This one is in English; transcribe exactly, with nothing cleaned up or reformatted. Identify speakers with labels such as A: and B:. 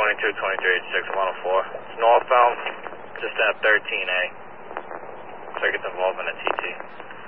A: twenty-two, twenty-three, eighty-six, one oh four. It's northbound, just at thirteen A. Circuit's involved in a T T.